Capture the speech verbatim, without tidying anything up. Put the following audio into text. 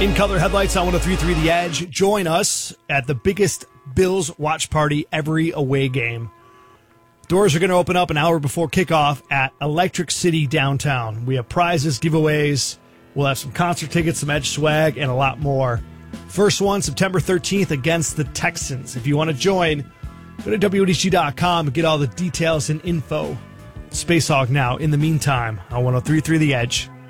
In color headlights on one oh three point three The Edge. Join us at the biggest Bills watch party every away game. Doors are going to open up an hour before kickoff at Electric City downtown. We have prizes, giveaways. We'll have some concert tickets, some Edge swag, and a lot more. First one, September thirteenth against the Texans. If you want to join, go to W O D C dot com and get all the details and info. Space Hog now. In the meantime, on one oh three point three The Edge.